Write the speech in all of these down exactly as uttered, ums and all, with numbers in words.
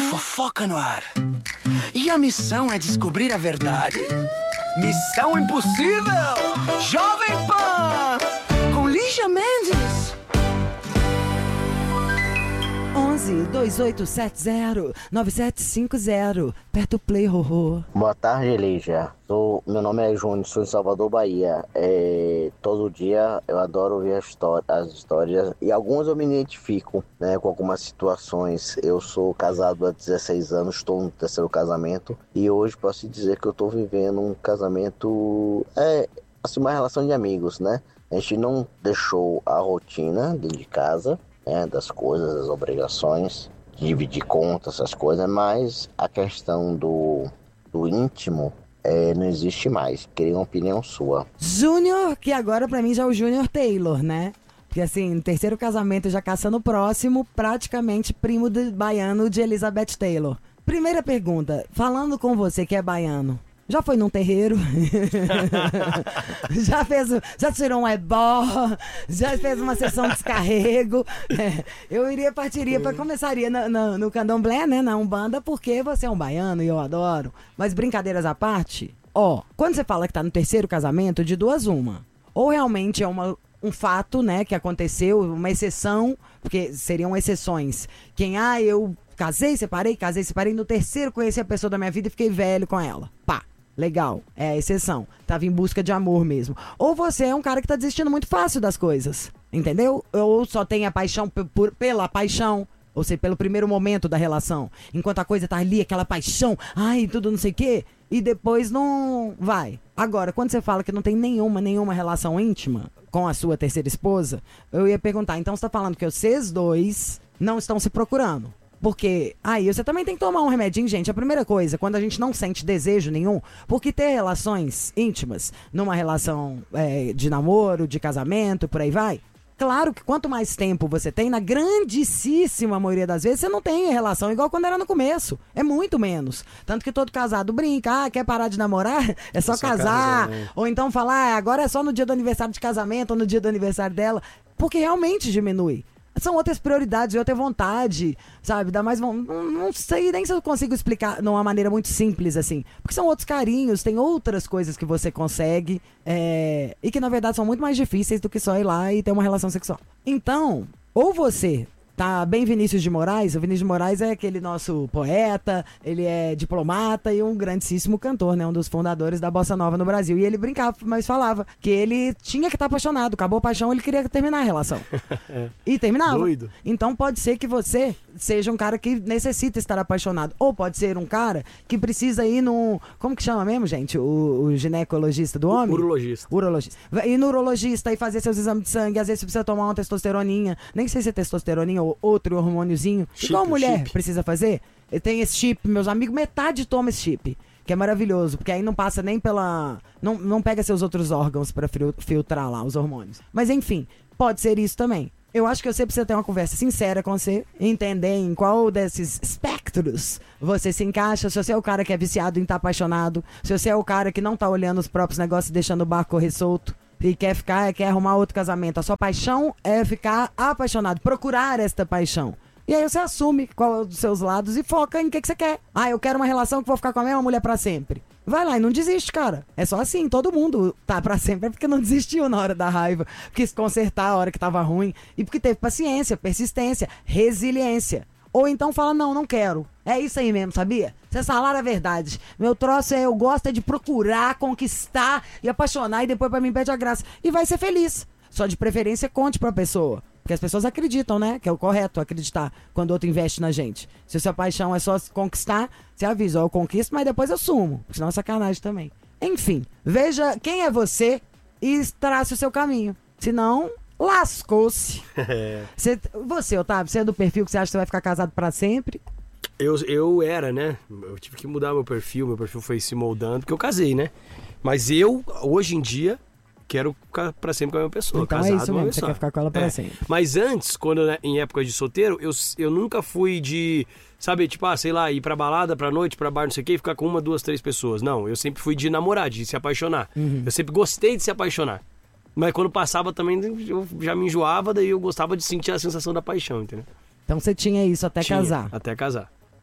Fofoca no ar. E a missão é descobrir a verdade. Missão Impossível! Jovem Pan! Com Lígia Mendes. onze, dois oito sete zero, nove sete cinco zero. Perto o Play Rorô. Boa tarde, Lígia. Sou, meu nome é Júnior, sou de Salvador, Bahia. É, todo dia eu adoro ouvir as, histórias, as histórias e algumas eu me identifico, né, com algumas situações. Eu sou casado há dezesseis anos, estou no terceiro casamento e hoje posso dizer que eu estou vivendo um casamento, é, assim, uma relação de amigos, né? A gente não deixou a rotina dentro de casa, né, das coisas, das obrigações, dividir contas, essas coisas, mas a questão do, do íntimo é, não existe mais. Queria uma opinião sua. Júnior, que agora pra mim já é o Júnior Taylor, né? Porque assim, terceiro casamento já caçando o próximo, praticamente primo de, baiano de Elizabeth Taylor. Primeira pergunta, falando com você que é baiano, já foi num terreiro? já fez, já tirou um ebó? Já fez uma sessão de descarrego? É, eu iria, partiria, para começaria no, no, no candomblé, né, na Umbanda, porque você é um baiano e eu adoro. Mas brincadeiras à parte, ó, quando você fala que tá no terceiro casamento, de duas uma. Ou realmente é uma, um fato, né, que aconteceu, uma exceção, porque seriam exceções. Quem, ah, eu casei, separei, casei, separei, no terceiro conheci a pessoa da minha vida e fiquei velho com ela. Pá. Legal, é a exceção. Tava em busca de amor mesmo. Ou você é um cara que tá desistindo muito fácil das coisas, entendeu? Ou só tem a paixão p- por, pela paixão, ou seja, pelo primeiro momento da relação. Enquanto a coisa tá ali, aquela paixão, ai, tudo não sei o quê, e depois não vai. Agora, quando você fala que não tem nenhuma, nenhuma relação íntima com a sua terceira esposa, eu ia perguntar, então você tá falando que vocês dois não estão se procurando? Porque aí você também tem que tomar um remedinho, gente. A primeira coisa, quando a gente não sente desejo nenhum, porque ter relações íntimas numa relação é, de namoro, de casamento, por aí vai, claro que quanto mais tempo você tem, na grandíssima maioria das vezes, você não tem relação igual quando era no começo. É muito menos. Tanto que todo casado brinca, ah, quer parar de namorar? É só, é só casar. casar né? Ou então falar, ah, agora é só no dia do aniversário de casamento ou no dia do aniversário dela. Porque realmente diminui. São outras prioridades, outra vontade, sabe? Dá mais. Não, não sei nem se eu consigo explicar de uma maneira muito simples assim. Porque são outros carinhos, tem outras coisas que você consegue é, e que na verdade são muito mais difíceis do que só ir lá e ter uma relação sexual. Então, ou você tá bem Vinícius de Moraes, o Vinícius de Moraes é aquele nosso poeta, ele é diplomata e um grandíssimo cantor, né? Um dos fundadores da Bossa Nova no Brasil. E ele brincava, mas falava que ele tinha que estar apaixonado, acabou a paixão, ele queria terminar a relação. é. E terminava. Doido. Então pode ser que você seja um cara que necessita estar apaixonado. Ou pode ser um cara que precisa ir no... Como que chama mesmo, gente? O, o ginecologista do homem? Urologista. Urologista. Ir no urologista e fazer seus exames de sangue. Às vezes você precisa tomar uma testosteroninha. Nem sei se é testosteroninha ou outro hormôniozinho. Chip, igual mulher chip. Precisa fazer. Tem esse chip, meus amigos, metade toma esse chip. Que é maravilhoso, porque aí não passa nem pela... Não, não pega seus outros órgãos pra filtrar lá os hormônios. Mas enfim, pode ser isso também. Eu acho que você precisa ter uma conversa sincera com você, entender em qual desses espectros você se encaixa, se você é o cara que é viciado em estar apaixonado, se você é o cara que não tá olhando os próprios negócios e deixando o barco correr solto, e quer ficar, quer arrumar outro casamento. A sua paixão é ficar apaixonado, procurar esta paixão. E aí você assume qual é dos seus lados e foca em o que, que você quer. Ah, eu quero uma relação que vou ficar com a mesma mulher pra sempre. Vai lá e não desiste, cara. É só assim, todo mundo tá pra sempre. É porque não desistiu na hora da raiva, porque se consertar a hora que tava ruim, e porque teve paciência, persistência, resiliência. Ou então fala, não, não quero. É isso aí mesmo, sabia? Você falaram a verdade. Meu troço é, eu gosto é de procurar, conquistar e apaixonar, e depois pra mim pede a graça. E vai ser feliz. Só de preferência conte pra pessoa. Porque as pessoas acreditam, né? Que é o correto acreditar quando outro investe na gente. Se a sua paixão é só conquistar, você avisa, ó, eu conquisto, mas depois eu sumo. Senão é sacanagem também. Enfim, veja quem é você e trace o seu caminho. Senão, lascou-se. Você, você, Otávio, você é do perfil que você acha que você vai ficar casado pra sempre? Eu, eu era, né? Eu tive que mudar meu perfil, meu perfil foi se moldando, porque eu casei, né? Mas eu, hoje em dia, quero ficar pra sempre com a mesma pessoa. Então casado, é isso mesmo, você quer ficar com ela pra é. sempre. Mas antes, quando eu, em época de solteiro, eu, eu nunca fui de, sabe, tipo, ah, sei lá, ir pra balada, pra noite, pra bar, não sei o quê, e ficar com uma, duas, três pessoas. Não, eu sempre fui de namorar, de se apaixonar. Uhum. Eu sempre gostei de se apaixonar. Mas quando passava também, eu já me enjoava, daí eu gostava de sentir a sensação da paixão, entendeu? Então você tinha isso até tinha, casar. Até casar.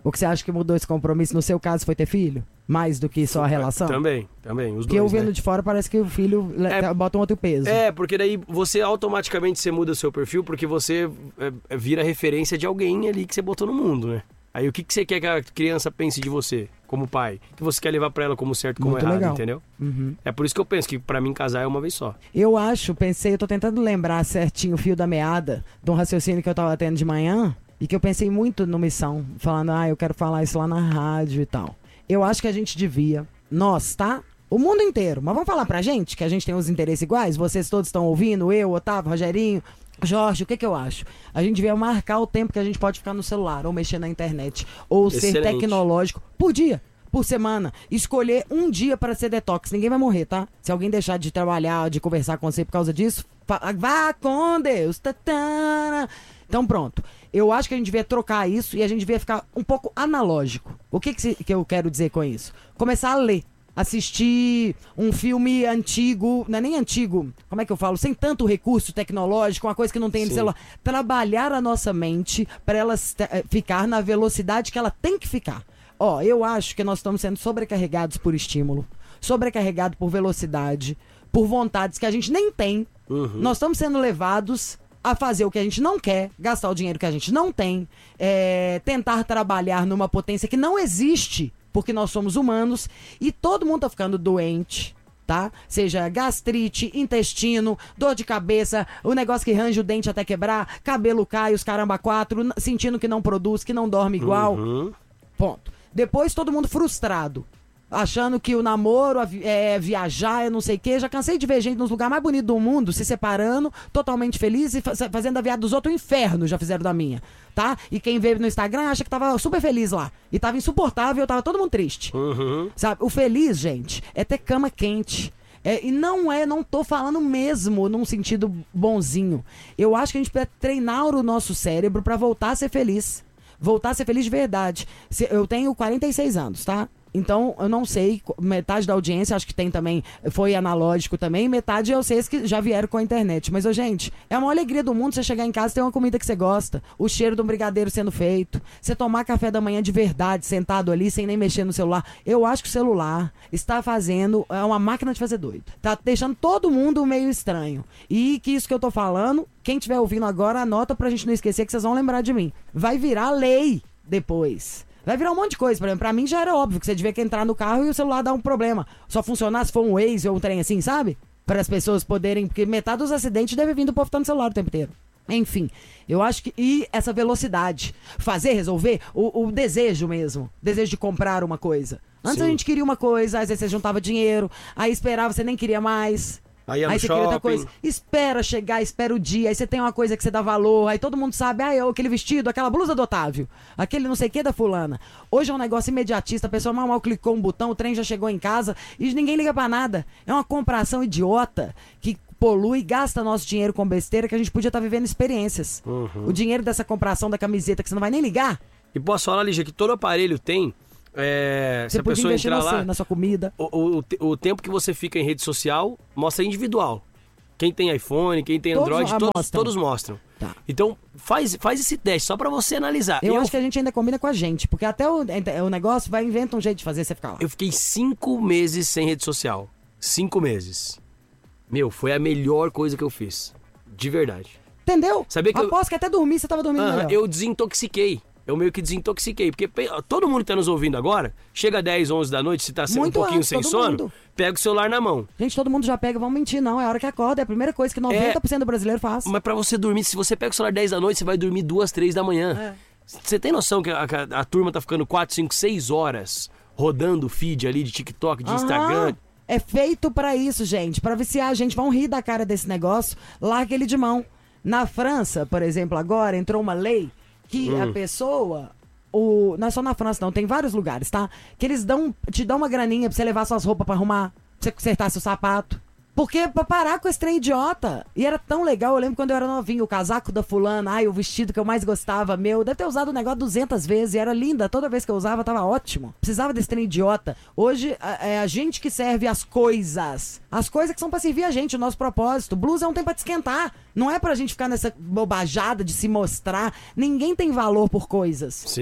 Ou que você acha que mudou esse compromisso? No seu caso, foi ter filho? Mais do que só a relação? Também, também, os Porque dois, eu vendo né? de fora, parece que o filho É, bota um outro peso. É, porque daí você automaticamente você muda seu perfil porque você é, vira referência de alguém ali que você botou no mundo, né? Aí o que, que você quer que a criança pense de você, como pai? O que você quer levar pra ela como certo, como Muito errado, legal. entendeu? Uhum. É por isso que eu penso que pra mim casar é uma vez só. Eu acho, pensei, eu tô tentando lembrar certinho o fio da meada de um raciocínio que eu tava tendo de manhã e que eu pensei muito no Missão, falando, ah, eu quero falar isso lá na rádio e tal. Eu acho que a gente devia, nós, tá? O mundo inteiro, mas vamos falar pra gente, que a gente tem os interesses iguais, vocês todos estão ouvindo, eu, Otávio, Rogerinho, Jorge, o que que eu acho? A gente devia marcar o tempo que a gente pode ficar no celular, ou mexer na internet, ou ser Excelente. tecnológico, por dia. Por semana, escolher um dia para ser detox. Ninguém vai morrer, tá? Se alguém deixar de trabalhar, de conversar com você por causa disso, fa- vá com Deus. Tatana. Então pronto. Eu acho que a gente devia trocar isso e a gente devia ficar um pouco analógico. O que que, se- que eu quero dizer com isso? Começar a ler. Assistir um filme antigo, não é nem antigo, como é que eu falo? Sem tanto recurso tecnológico, uma coisa que não tem no Sim. celular. Trabalhar a nossa mente para ela esta- eh, ficar na velocidade que ela tem que ficar. Ó, eu acho que nós estamos sendo sobrecarregados por estímulo, sobrecarregados por velocidade, por vontades que a gente nem tem. Uhum. Nós estamos sendo levados a fazer o que a gente não quer, gastar o dinheiro que a gente não tem, é, tentar trabalhar numa potência que não existe, porque nós somos humanos, e todo mundo tá ficando doente, tá? Seja gastrite, intestino, dor de cabeça, o negócio que range o dente até quebrar, cabelo cai, os caramba quatro, n- sentindo que não produz, que não dorme igual. Uhum. Ponto. Depois todo mundo frustrado. Achando que o namoro a vi- é viajar, é não sei o quê. Já cansei de ver gente nos lugares mais bonitos do mundo se separando, totalmente feliz e fa- fazendo a viagem dos outros o inferno, já fizeram da minha, tá? E quem vê no Instagram acha que tava super feliz lá. E tava insuportável, tava todo mundo triste. Uhum. Sabe? O feliz, gente, é ter cama quente. É, e não é, não tô falando mesmo num sentido bonzinho. Eu acho que a gente precisa treinar o nosso cérebro pra voltar a ser feliz. Voltar a ser feliz de verdade. Se- Eu tenho quarenta e seis anos, tá? Então, eu não sei, metade da audiência acho que tem também, foi analógico também, metade eu sei que já vieram com a internet. Mas, ô, gente, é a maior alegria do mundo você chegar em casa e ter uma comida que você gosta, o cheiro do brigadeiro sendo feito, você tomar café da manhã de verdade, sentado ali, sem nem mexer no celular. Eu acho que o celular está fazendo, é uma máquina de fazer doido. Tá deixando todo mundo meio estranho. E que isso que eu tô falando, quem estiver ouvindo agora, anota pra gente não esquecer que vocês vão lembrar de mim. Vai virar lei depois. Vai virar um monte de coisa. Por exemplo, pra mim já era óbvio que você devia que entrar no carro e o celular dar um problema. Só funcionar se for um Waze ou um trem assim, sabe? Para as pessoas poderem... Porque metade dos acidentes deve vir do povo que tá no celular o tempo inteiro. Enfim, eu acho que... E essa velocidade. Fazer, resolver, o, o desejo mesmo. Desejo de comprar uma coisa. Antes Sim. a gente queria uma coisa, às vezes você juntava dinheiro, aí esperava, você nem queria mais... Aí ia no Aí você queria outra shopping. coisa. Espera chegar, espera o dia. Aí você tem uma coisa que você dá valor. Aí todo mundo sabe, ah, eu, aquele vestido, aquela blusa do Otávio. Aquele não sei o que da fulana. Hoje é um negócio imediatista. A pessoa mal mal clicou um botão, o trem já chegou em casa e ninguém liga pra nada. É uma compração idiota que polui, gasta nosso dinheiro com besteira que a gente podia estar vivendo experiências. Uhum. O dinheiro dessa compração da camiseta que você não vai nem ligar, E posso falar, Lígia, que todo aparelho tem. É, se você a podia pessoa investir entrar em você, lá, na sua comida. o, o, o te- o tempo que você fica em rede social mostra individual. Quem tem iPhone, quem tem Todos Android, a- todos, mostram. todos mostram. Tá. Então, faz, faz esse teste só pra você analisar. Eu, acho que a gente ainda combina com a gente, porque até o, o negócio vai inventar um jeito de fazer você ficar lá. Eu fiquei cinco meses sem rede social. Cinco meses. Meu, foi a melhor coisa que eu fiz. De verdade. Entendeu? Sabia que eu- Aposto que até dormir você tava dormindo Aham, melhor. eu desintoxiquei. Eu meio que desintoxiquei. Porque pe- todo mundo que tá nos ouvindo agora, chega dez, onze da noite, se tá se- um Muito pouquinho antes, sem todo sono, mundo. pega o celular na mão. Gente, todo mundo já pega, vamos mentir, não. É a hora que acorda, é a primeira coisa que noventa por cento do brasileiro faz. Mas pra você dormir, se você pega o celular dez da noite, você vai dormir duas, três da manhã. É. Você tem noção que a, a- a turma tá ficando quatro, cinco, seis horas rodando o feed ali de TikTok, de Aham. Instagram? É feito pra isso, gente. Pra viciar a gente. Vão rir da cara desse negócio, larga ele de mão. Na França, por exemplo, agora entrou uma lei que Hum. a pessoa... O, não é só na França, não. Tem vários lugares, tá? Que eles dão, te dão uma graninha pra você levar suas roupas pra arrumar, pra você consertar seu sapato. Porque pra parar com esse trem idiota. E era tão legal, eu lembro quando eu era novinho, o casaco da fulana, ai, o vestido que eu mais gostava, meu, deve ter usado o negócio duzentas vezes e era linda, toda vez que eu usava tava ótimo. Precisava desse trem idiota. Hoje a- é a gente que serve as coisas. As coisas que são pra servir a gente, o nosso propósito. Blusa é um tempo pra te esquentar. Não é pra gente ficar nessa bobajada de se mostrar. Ninguém tem valor por coisas. Sim.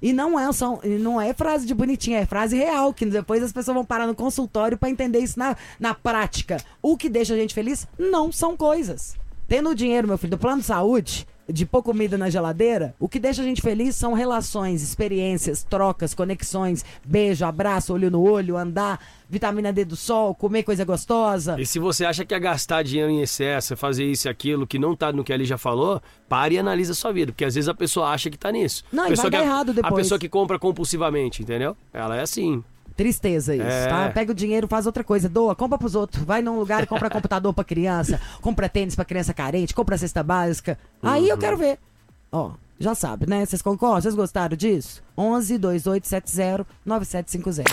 E não é, só, não é frase de bonitinha, é frase real, que depois as pessoas vão parar no consultório pra entender isso na, na prática. O que deixa a gente feliz não são coisas. Tendo o dinheiro, meu filho, do plano de saúde, de pôr comida na geladeira, o que deixa a gente feliz são relações, experiências, trocas, conexões, beijo, abraço, olho no olho, andar, vitamina D do sol, comer coisa gostosa. E se você acha que é gastar dinheiro em excesso, fazer isso e aquilo, que não tá no que a Ali já falou, pare e analisa a sua vida, porque às vezes a pessoa acha que tá nisso. Não, a e vai dar que, errado depois. A pessoa que compra compulsivamente, entendeu? Ela é assim. Tristeza isso, é. tá? Pega o dinheiro, faz outra coisa, doa, compra pros outros. Vai num lugar e compra computador pra criança, compra tênis pra criança carente, compra cesta básica. Aí uhum. eu quero ver. Ó, já sabe, né? Vocês concordam? Vocês gostaram disso? onze, dois oito sete zero, nove sete cinco zero.